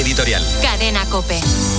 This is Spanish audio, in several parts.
editorial. Cadena COPE.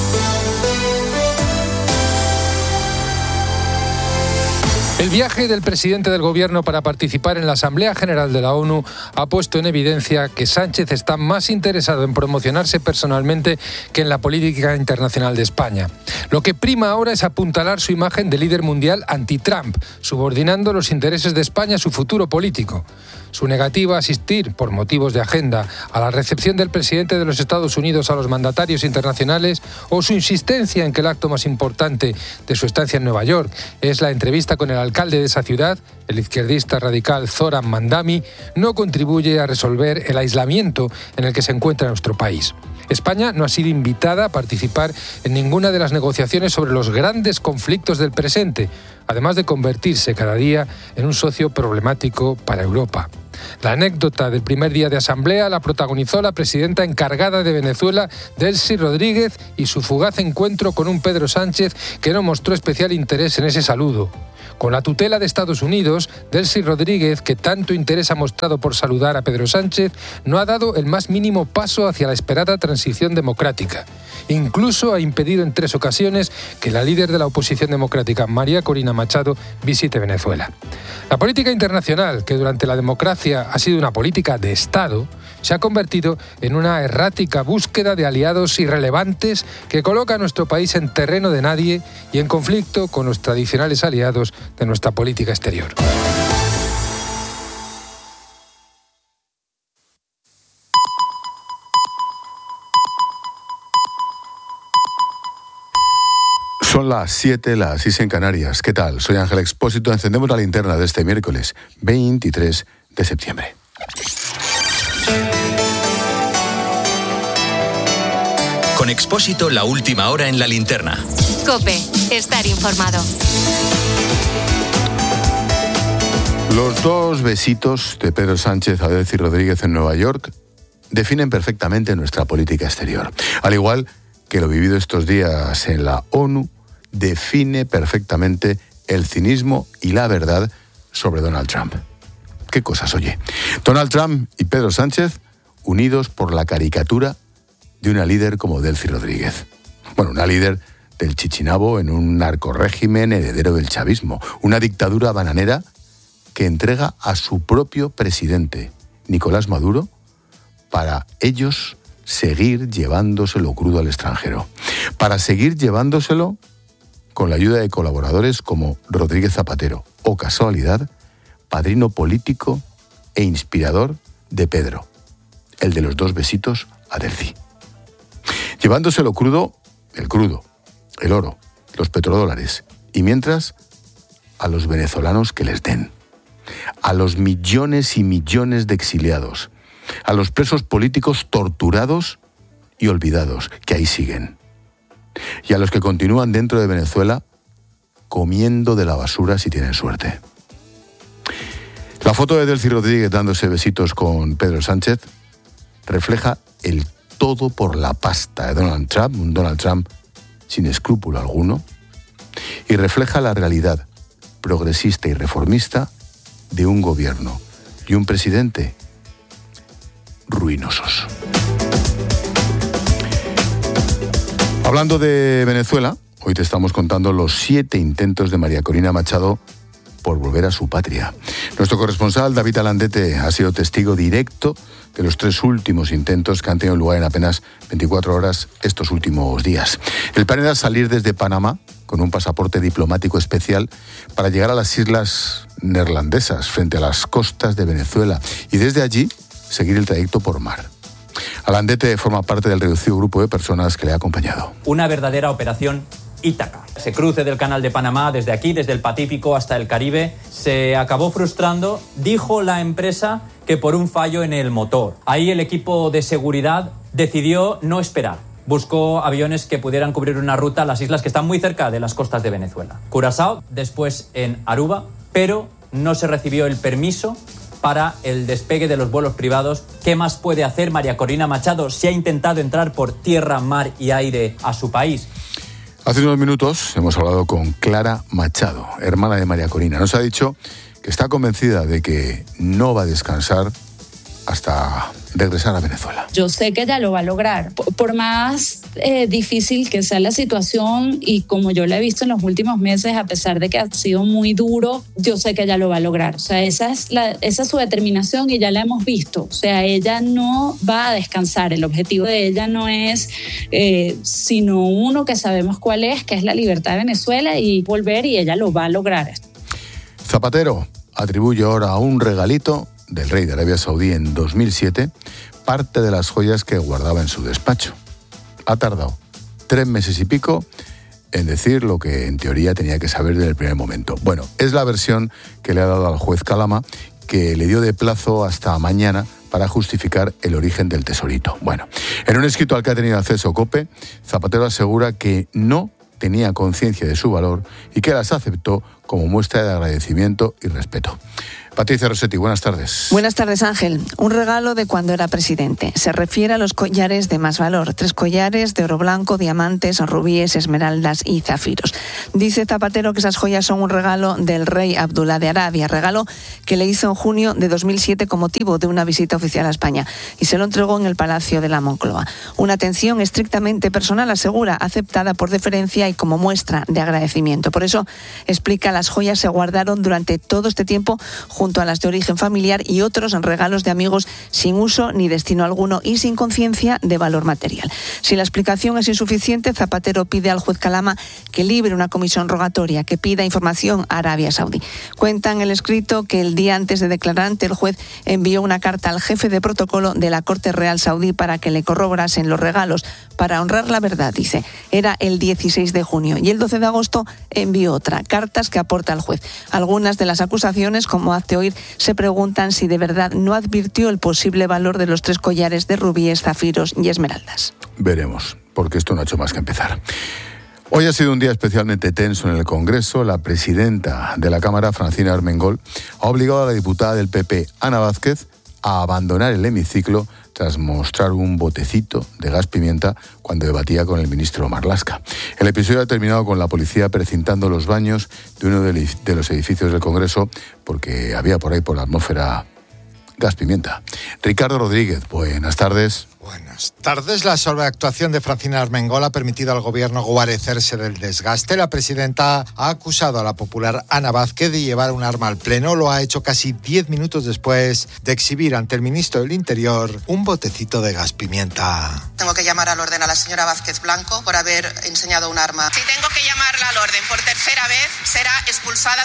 El viaje del presidente del Gobierno para participar en la Asamblea General de la ONU ha puesto en evidencia que Sánchez está más interesado en promocionarse personalmente que en la política internacional de España. Lo que prima ahora es apuntalar su imagen de líder mundial anti-Trump, subordinando los intereses de España a su futuro político. Su negativa a asistir, por motivos de agenda, a la recepción del presidente de los Estados Unidos a los mandatarios internacionales o su insistencia en que el acto más importante de su estancia en Nueva York es la entrevista con el alcalde de esa ciudad, el izquierdista radical Zoran Mandami, no contribuye a resolver el aislamiento en el que se encuentra nuestro país. España no ha sido invitada a participar en ninguna de las negociaciones sobre los grandes conflictos del presente, además de convertirse cada día en un socio problemático para Europa. La anécdota del primer día de asamblea la protagonizó la presidenta encargada de Venezuela, Delcy Rodríguez, y su fugaz encuentro con un Pedro Sánchez que no mostró especial interés en ese saludo. Con la tutela de Estados Unidos, Delcy Rodríguez, que tanto interés ha mostrado por saludar a Pedro Sánchez, no ha dado el más mínimo paso hacia la esperada transición democrática. Incluso ha impedido en 3 ocasiones que la líder de la oposición democrática, María Corina Machado, visite Venezuela. La política internacional, que durante la democracia ha sido una política de Estado, se ha convertido en una errática búsqueda de aliados irrelevantes que coloca a nuestro país en terreno de nadie y en conflicto con los tradicionales aliados de nuestra política exterior. Son las 7, las 6 en Canarias. ¿Qué tal? Soy Ángel Expósito. Encendemos la linterna de este miércoles 23 de septiembre. Con Expósito, la última hora en la linterna. COPE, estar informado. Los 2 besitos de Pedro Sánchez a Delcy Rodríguez en Nueva York definen perfectamente nuestra política exterior. Al igual que lo vivido estos días en la ONU define perfectamente el cinismo y la verdad sobre Donald Trump. ¿Qué cosas, oye? Donald Trump y Pedro Sánchez unidos por la caricatura de una líder como Delcy Rodríguez. Bueno, una líder del Chichinabo en un narcorrégimen heredero del chavismo. Una dictadura bananera que entrega a su propio presidente, Nicolás Maduro, para ellos seguir llevándoselo crudo al extranjero. Para seguir llevándoselo con la ayuda de colaboradores como Rodríguez Zapatero, o casualidad, padrino político e inspirador de Pedro, el de los 2 besitos a Delcy. Llevándoselo crudo, el oro, los petrodólares, y mientras a los venezolanos que les den, a los millones y millones de exiliados, a los presos políticos torturados y olvidados, que ahí siguen, y a los que continúan dentro de Venezuela comiendo de la basura si tienen suerte. La foto de Delcy Rodríguez dándose besitos con Pedro Sánchez refleja el todo por la pasta de Donald Trump, un Donald Trump sin escrúpulo alguno, y refleja la realidad progresista y reformista de un gobierno y un presidente ruinosos. Hablando de Venezuela, hoy te estamos contando los 7 intentos de María Corina Machado por volver a su patria. Nuestro corresponsal David Alandete ha sido testigo directo de los 3 últimos intentos que han tenido lugar en apenas 24 horas estos últimos días. El plan era salir desde Panamá con un pasaporte diplomático especial para llegar a las islas neerlandesas frente a las costas de Venezuela y desde allí seguir el trayecto por mar. Alandete forma parte del reducido grupo de personas que le ha acompañado. Una verdadera operación Ítaca. Ese cruce del Canal de Panamá desde aquí, desde el Pacífico hasta el Caribe, se acabó frustrando, dijo la empresa, que por un fallo en el motor. Ahí el equipo de seguridad decidió no esperar. Buscó aviones que pudieran cubrir una ruta a las islas que están muy cerca de las costas de Venezuela. Curazao, después en Aruba, pero no se recibió el permiso para el despegue de los vuelos privados. ¿Qué más puede hacer María Corina Machado si ha intentado entrar por tierra, mar y aire a su país? Hace unos minutos hemos hablado con Clara Machado, hermana de María Corina. Nos ha dicho que está convencida de que no va a descansar hasta regresar a Venezuela. Yo sé que ella lo va a lograr. Por más difícil que sea la situación y como yo la he visto en los últimos meses, a pesar de que ha sido muy duro, yo sé que ella lo va a lograr. O sea, esa es su determinación y ya la hemos visto. O sea, ella no va a descansar. El objetivo de ella no es sino uno que sabemos cuál es, que es la libertad de Venezuela y volver, y ella lo va a lograr. Zapatero atribuye ahora a un regalito del rey de Arabia Saudí en 2007 parte de las joyas que guardaba en su despacho. Ha tardado 3 meses y pico en decir lo que en teoría tenía que saber desde el primer momento. Bueno, es la versión que le ha dado al juez Calama, que le dio de plazo hasta mañana para justificar el origen del tesorito. Bueno, en un escrito al que ha tenido acceso COPE, Zapatero asegura que no tenía conciencia de su valor y que las aceptó como muestra de agradecimiento y respeto. Patricia Rossetti, buenas tardes. Buenas tardes, Ángel. Un regalo de cuando era presidente. Se refiere a los collares de más valor. 3 collares de oro blanco, diamantes, rubíes, esmeraldas y zafiros. Dice Zapatero que esas joyas son un regalo del rey Abdullah de Arabia, regalo que le hizo en junio de 2007 con motivo de una visita oficial a España y se lo entregó en el Palacio de la Moncloa. Una atención estrictamente personal, asegura, aceptada por deferencia y como muestra de agradecimiento. Por eso, explica, las joyas se guardaron durante todo este tiempo junto a las de origen familiar y otros regalos de amigos sin uso ni destino alguno y sin conciencia de valor material. Si la explicación es insuficiente, Zapatero pide al juez Calama que libre una comisión rogatoria que pida información a Arabia Saudí. Cuenta en el escrito que el día antes de declarar ante el juez envió una carta al jefe de protocolo de la Corte Real Saudí para que le corroborasen los regalos. Para honrar la verdad, dice, era el 16 de junio y el 12 de agosto envió otra, cartas que aporta al juez. Algunas de las acusaciones, como hace oír, se preguntan si de verdad no advirtió el posible valor de los 3 collares de rubíes, zafiros y esmeraldas. Veremos, porque esto no ha hecho más que empezar. Hoy ha sido un día especialmente tenso en el Congreso. La presidenta de la Cámara, Francina Armengol, ha obligado a la diputada del PP, Ana Vázquez, a abandonar el hemiciclo tras mostrar un botecito de gas pimienta cuando debatía con el ministro Marlaska. El episodio ha terminado con la policía precintando los baños de uno de los edificios del Congreso porque había por ahí, por la atmósfera, gas pimienta. Ricardo Rodríguez, buenas tardes. Buenas tardes. La sobreactuación de Francina Armengol ha permitido al gobierno guarecerse del desgaste. La presidenta ha acusado a la popular Ana Vázquez de llevar un arma al pleno. Lo ha hecho casi 10 minutos después de exhibir ante el ministro del Interior un botecito de gas pimienta. Tengo que llamar al orden a la señora Vázquez Blanco por haber enseñado un arma. Si tengo que llamarla al orden por tercera vez, será expulsada.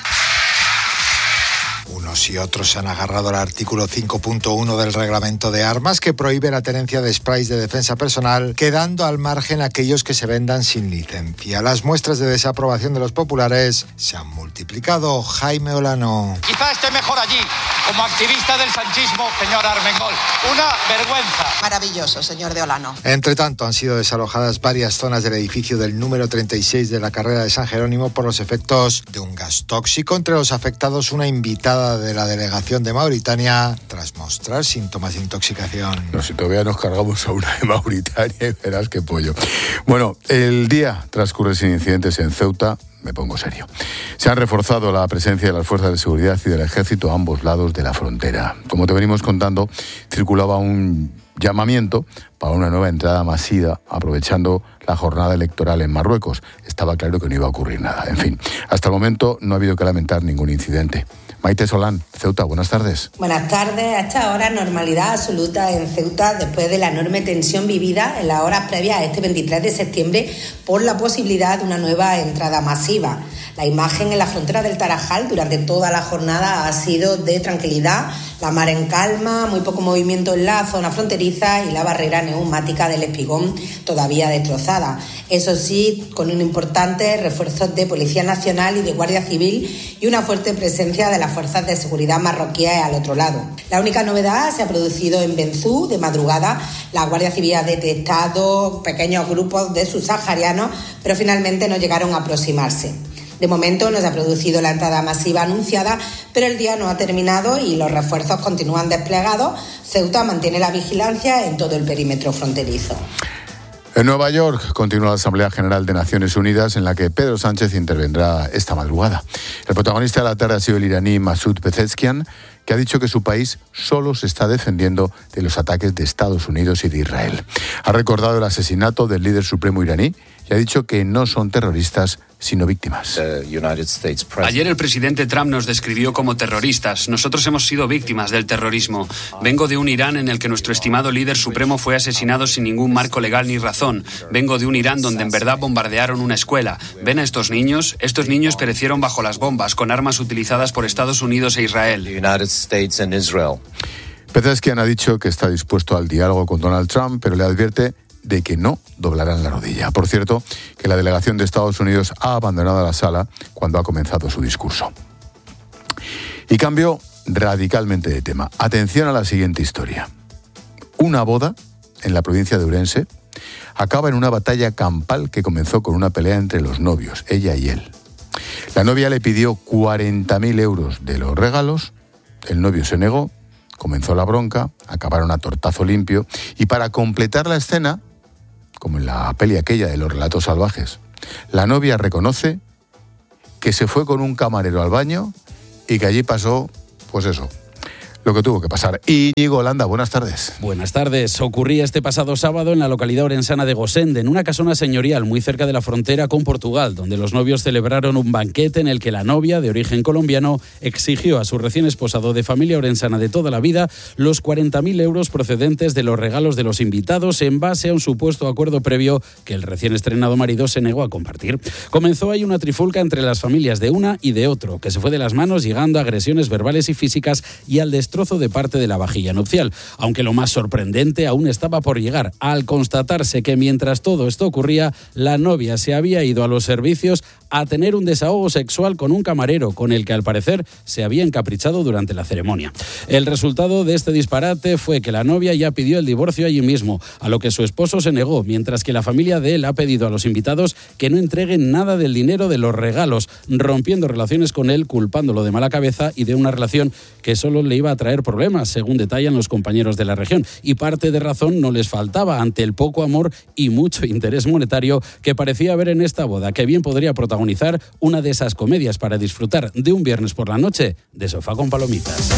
Unos y otros se han agarrado al artículo 5.1 del reglamento de armas que prohíbe la tenencia de sprays de defensa personal, quedando al margen aquellos que se vendan sin licencia. Las muestras de desaprobación de los populares se han multiplicado. Jaime Olano. Quizá esté mejor allí, como activista del sanchismo, señor Armengol. Una vergüenza. Maravilloso, señor de Olano. Entre tanto, han sido desalojadas varias zonas del edificio del número 36 de la carrera de San Jerónimo por los efectos de un gas tóxico. Entre los afectados, una invitada de la delegación de Mauritania tras mostrar síntomas de intoxicación. No sé, todavía nos cargamos a una de Mauritania y verás qué pollo. Bueno, el día transcurre sin incidentes en Ceuta. Me pongo serio. Se han reforzado la presencia de las fuerzas de seguridad y del ejército a ambos lados de la frontera. Como te venimos contando, circulaba un llamamiento para una nueva entrada masiva, aprovechando la jornada electoral en Marruecos. Estaba claro que no iba a ocurrir nada. En fin, hasta el momento no ha habido que lamentar ningún incidente. Maite Solán, Ceuta, buenas tardes. Buenas tardes. A esta hora, normalidad absoluta en Ceuta después de la enorme tensión vivida en las horas previas a este 23 de septiembre por la posibilidad de una nueva entrada masiva. La imagen en la frontera del Tarajal durante toda la jornada ha sido de tranquilidad, la mar en calma, muy poco movimiento en la zona fronteriza y la barrera neumática del Espigón todavía destrozada. Eso sí, con un importante refuerzo de Policía Nacional y de Guardia Civil y una fuerte presencia de las fuerzas de seguridad marroquíes al otro lado. La única novedad se ha producido en Benzú de madrugada. La Guardia Civil ha detectado pequeños grupos de subsaharianos, pero finalmente no llegaron a aproximarse. De momento no se ha producido la entrada masiva anunciada, pero el día no ha terminado y los refuerzos continúan desplegados. Ceuta mantiene la vigilancia en todo el perímetro fronterizo. En Nueva York continúa la Asamblea General de Naciones Unidas, en la que Pedro Sánchez intervendrá esta madrugada. El protagonista de la tarde ha sido el iraní Masoud Pezeshkian, que ha dicho que su país solo se está defendiendo de los ataques de Estados Unidos y de Israel. Ha recordado el asesinato del líder supremo iraní y ha dicho que no son terroristas, sino víctimas. Ayer el presidente Trump nos describió como terroristas. Nosotros hemos sido víctimas del terrorismo. Vengo de un Irán en el que nuestro estimado líder supremo fue asesinado sin ningún marco legal ni razón. Vengo de un Irán donde en verdad bombardearon una escuela. ¿Ven a estos niños? Estos niños perecieron bajo las bombas con armas utilizadas por Estados Unidos e Israel. Pezeshkian ha dicho que está dispuesto al diálogo con Donald Trump, pero le advierte de que no doblarán la rodilla. Por cierto, que la delegación de Estados Unidos ha abandonado la sala cuando ha comenzado su discurso. Y cambio radicalmente de tema. Atención a la siguiente historia. Una boda en la provincia de Ourense acaba en una batalla campal que comenzó con una pelea entre los novios, ella y él. La novia le pidió 40.000 euros de los regalos, el novio se negó, comenzó la bronca, acabaron a tortazo limpio y para completar la escena, como en la peli aquella de los relatos salvajes, la novia reconoce que se fue con un camarero al baño y que allí pasó, pues eso, lo que tuvo que pasar. Íñigo Holanda, buenas tardes. Buenas tardes. Ocurría este pasado sábado en la localidad orensana de Gosende, en una casona señorial muy cerca de la frontera con Portugal, donde los novios celebraron un banquete en el que la novia, de origen colombiano, exigió a su recién esposado de familia orensana de toda la vida los 40.000 euros procedentes de los regalos de los invitados en base a un supuesto acuerdo previo que el recién estrenado marido se negó a compartir. Comenzó ahí una trifulca entre las familias de una y de otro, que se fue de las manos llegando a agresiones verbales y físicas y al destrozo de parte de la vajilla nupcial. Aunque lo más sorprendente aún estaba por llegar, al constatarse que mientras todo esto ocurría, la novia se había ido a los servicios a tener un desahogo sexual con un camarero, con el que al parecer se había encaprichado durante la ceremonia. El resultado de este disparate fue que la novia ya pidió el divorcio allí mismo, a lo que su esposo se negó, mientras que la familia de él ha pedido a los invitados que no entreguen nada del dinero de los regalos, rompiendo relaciones con él, culpándolo de mala cabeza y de una relación que solo le iba a traer problemas, según detallan los compañeros de la región. Y parte de razón no les faltaba ante el poco amor y mucho interés monetario que parecía haber en esta boda, que bien podría protagonizar una de esas comedias para disfrutar de un viernes por la noche de sofá con palomitas.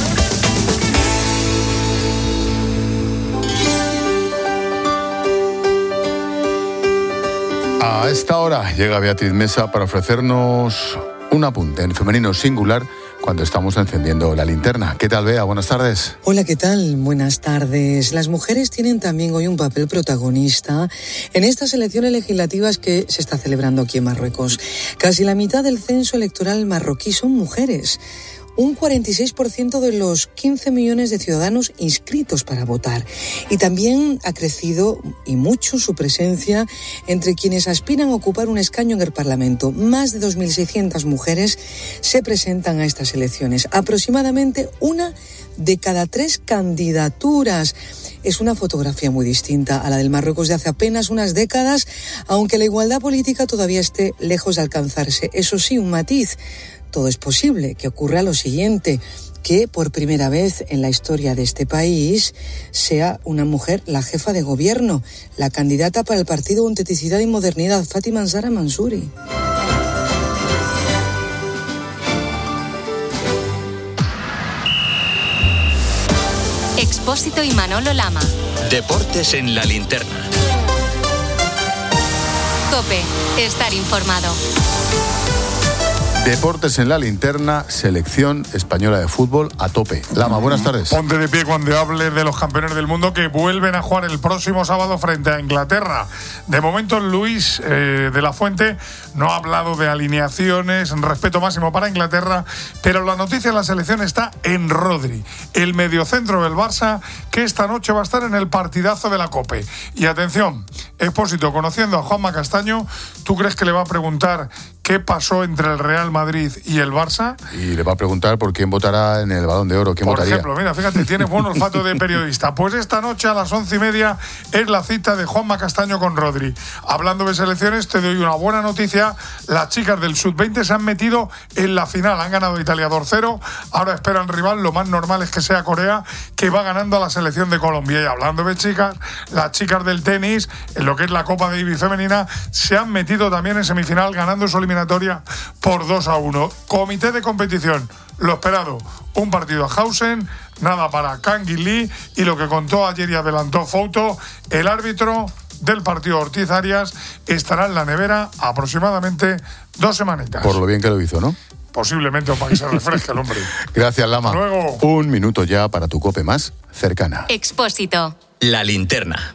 A esta hora llega Beatriz Mesa para ofrecernos un apunte en femenino singular cuando estamos encendiendo la linterna. ¿Qué tal, Bea? Buenas tardes. Hola, ¿qué tal? Buenas tardes. Las mujeres tienen también hoy un papel protagonista en estas elecciones legislativas que se está celebrando aquí en Marruecos. Casi la mitad del censo electoral marroquí son mujeres. Un 46% de los 15 millones de ciudadanos inscritos para votar. Y también ha crecido y mucho su presencia entre quienes aspiran a ocupar un escaño en el Parlamento. Más de 2.600 mujeres se presentan a estas elecciones. Aproximadamente 1 de cada 3 candidaturas. Es una fotografía muy distinta a la del Marruecos de hace apenas unas décadas, aunque la igualdad política todavía esté lejos de alcanzarse. Eso sí, un matiz. Todo es posible que ocurra lo siguiente, que por primera vez en la historia de este país sea una mujer la jefa de gobierno, la candidata para el Partido Autenticidad y Modernidad, Fátima Zahra Mansouri. Expósito y Manolo Lama. Deportes en la linterna. COPE. Estar informado. Deportes en la linterna, selección española de fútbol a tope. Lama, buenas tardes. Ponte de pie cuando hable de los campeones del mundo que vuelven a jugar el próximo sábado frente a Inglaterra. De momento, Luis de la Fuente no ha hablado de alineaciones, respeto máximo para Inglaterra, pero la noticia de la selección está en Rodri, el mediocentro del Barça, que esta noche va a estar en el partidazo de la COPE. Y atención, Expósito, conociendo a Juanma Castaño, ¿tú crees que le va a preguntar qué pasó entre el Real Madrid y el Barça. Y le va a preguntar por quién votará en el Balón de Oro. ¿Quién votaría? Por ejemplo, mira, fíjate, tiene buen olfato de periodista. Pues esta noche a las 11:30 es la cita de Juanma Castaño con Rodri. Hablando de selecciones, te doy una buena noticia. Las chicas del Sub-20 se han metido en la final. Han ganado Italia 2-0. Ahora esperan rival. Lo más normal es que sea Corea, que va ganando a la selección de Colombia. Y hablando de chicas, las chicas del tenis, en lo que es la Copa Davis femenina, se han metido también en semifinal, ganando su eliminatoria por 2-1. Comité de competición, lo esperado, un partido a Hausen, nada para Kang In Lee, y lo que contó ayer y adelantó Fouto, el árbitro del partido Ortiz Arias estará en la nevera aproximadamente 2 semanitas. Por lo bien que lo hizo, ¿no? Posiblemente, o para que se refresque el hombre. Gracias, Lama. Luego. 1 minuto ya para tu COPE más cercana. Expósito. La linterna.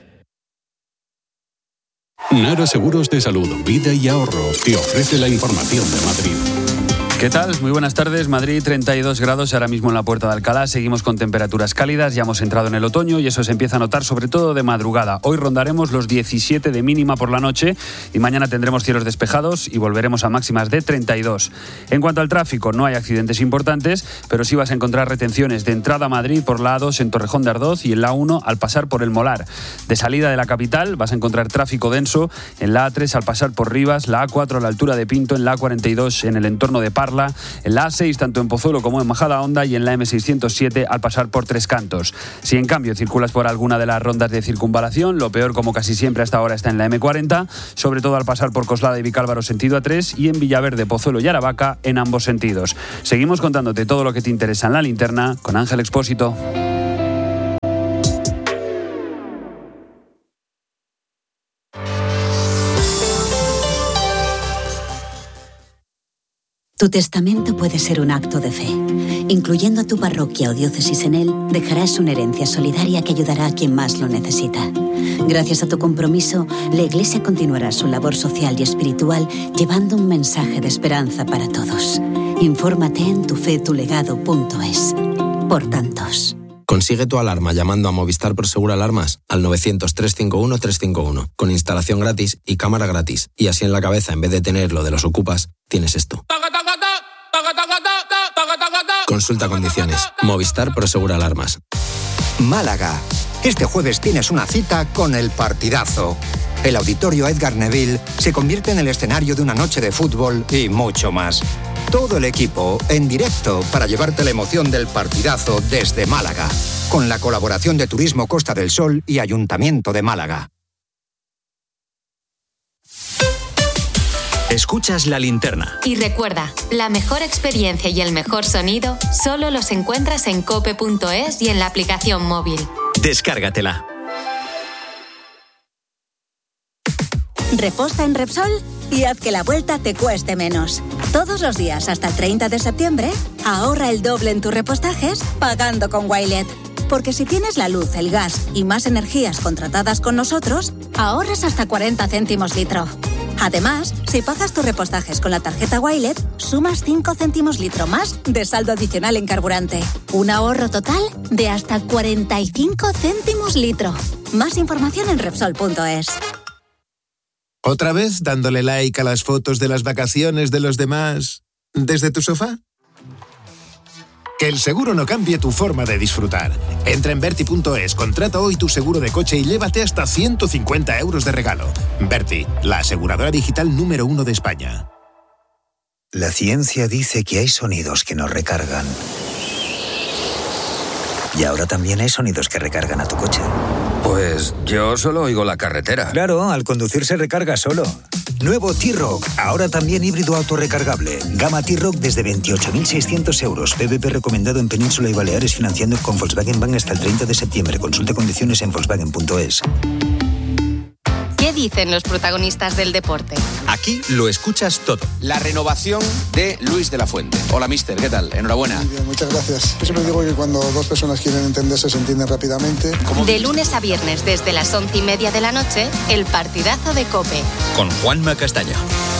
Nara Seguros de Salud, Vida y Ahorro te ofrece la información de Madrid. ¿Qué tal? Muy buenas tardes. Madrid, 32 grados ahora mismo en la Puerta de Alcalá. Seguimos con temperaturas cálidas, ya hemos entrado en el otoño y eso se empieza a notar sobre todo de madrugada. Hoy rondaremos los 17 de mínima por la noche y mañana tendremos cielos despejados y volveremos a máximas de 32. En cuanto al tráfico, no hay accidentes importantes, pero sí vas a encontrar retenciones de entrada a Madrid por la A2 en Torrejón de Ardoz y en la A1 al pasar por el Molar. De salida de la capital vas a encontrar tráfico denso en la A3 al pasar por Rivas, la A4 a la altura de Pinto, en la A42 en el entorno de Parla, en la A6 tanto en Pozuelo como en Majadahonda y en la M607 al pasar por Tres Cantos. Si en cambio circulas por alguna de las rondas de circunvalación, lo peor, como casi siempre hasta ahora, está en la M40, sobre todo al pasar por Coslada y Vicálvaro sentido A3 y en Villaverde, Pozuelo y Aravaca en ambos sentidos. Seguimos contándote todo lo que te interesa en la linterna con Ángel Expósito. Tu testamento puede ser un acto de fe. Incluyendo a tu parroquia o diócesis en él, dejarás una herencia solidaria que ayudará a quien más lo necesita. Gracias a tu compromiso, la Iglesia continuará su labor social y espiritual llevando un mensaje de esperanza para todos. Infórmate en tufetulegado.es. Por tantos. Consigue tu alarma llamando a Movistar Prosegur Alarmas al 900-351-351, con instalación gratis y cámara gratis. Y así en la cabeza, en vez de tener lo de los ocupas, tienes esto. Consulta condiciones. Movistar Prosegur Alarmas. Málaga. Este jueves tienes una cita con el partidazo. El Auditorio Edgar Neville se convierte en el escenario de una noche de fútbol y mucho más. Todo el equipo en directo para llevarte la emoción del partidazo desde Málaga, con la colaboración de Turismo Costa del Sol y Ayuntamiento de Málaga. Escuchas La Linterna. Y recuerda, la mejor experiencia y el mejor sonido solo los encuentras en cope.es y en la aplicación móvil. Descárgatela. Reposta en Repsol y haz que la vuelta te cueste menos. Todos los días hasta el 30 de septiembre, ahorra el doble en tus repostajes pagando con Wilet. Porque si tienes la luz, el gas y más energías contratadas con nosotros, ahorras hasta 40 céntimos litro. Además, si pagas tus repostajes con la tarjeta Wilet, sumas 5 céntimos litro más de saldo adicional en carburante. Un ahorro total de hasta 45 céntimos litro. Más información en Repsol.es. ¿Otra vez dándole like a las fotos de las vacaciones de los demás desde tu sofá? Que el seguro no cambie tu forma de disfrutar. Entra en Verti.es, contrata hoy tu seguro de coche y llévate hasta 150 euros de regalo. Verti, la aseguradora digital número 1 de España. La ciencia dice que hay sonidos que nos recargan. Y ahora también hay sonidos que recargan a tu coche. Pues yo solo oigo la carretera. Claro, al conducir se recarga solo. Nuevo T-Roc, ahora también híbrido autorrecargable. Gama T-Roc desde 28.600 euros. PVP recomendado en Península y Baleares, financiando con Volkswagen Bank hasta el 30 de septiembre. Consulte condiciones en Volkswagen.es. ¿Qué dicen los protagonistas del deporte? Aquí lo escuchas todo. La renovación de Luis de la Fuente. Hola, mister, ¿qué tal? Enhorabuena. Muy bien, muchas gracias. Yo siempre digo que cuando dos personas quieren entenderse, se entienden rápidamente. De lunes a viernes, desde las 11:30 de la noche, el partidazo de COPE. Con Juanma Castaño.